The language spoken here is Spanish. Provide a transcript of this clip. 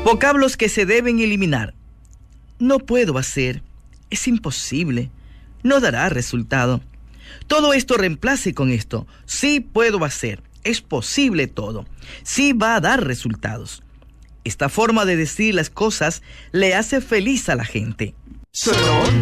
Vocablos que se deben eliminar. No puedo hacer. Es imposible. No dará resultado. Todo esto reemplace con esto. Sí puedo hacer. Es posible todo. Sí va a dar resultados. Esta forma de decir las cosas le hace feliz a la gente.